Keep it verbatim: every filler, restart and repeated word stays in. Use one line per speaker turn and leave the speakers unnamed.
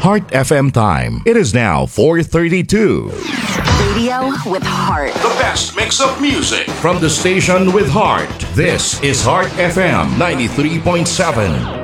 Heart F M time. It is now four thirty-two.
Radio with heart.
The best mix of music from the station with heart. This is Heart F M ninety-three point seven.